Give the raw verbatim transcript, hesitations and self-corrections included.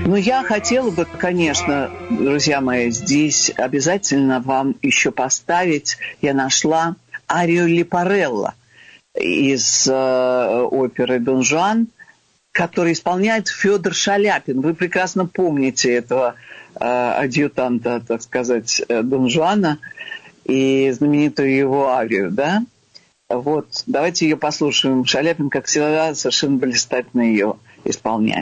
Ну, я хотела бы, конечно, друзья мои, здесь обязательно вам еще поставить, я нашла арию Лепарелло из э, оперы «Дон Жуан», который исполняет Федор Шаляпин. Вы прекрасно помните этого э, адъютанта, так сказать, Дон Жуана и знаменитую его арию, да? Вот, давайте ее послушаем. Шаляпин, как всегда, совершенно блистательно ее исполняет.